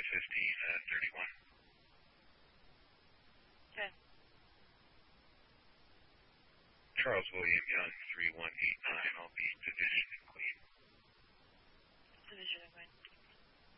515 31. Okay. Charles William Young, 3189. I'll be